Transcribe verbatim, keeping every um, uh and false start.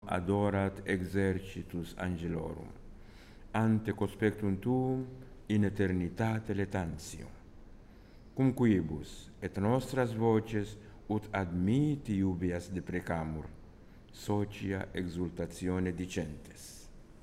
adorat exercitus angelorum, ante conspectum tuum in eternitate letantio, cum quibus et nostras voces ut admiti iubias deprecamur, socia exultatione dicentes.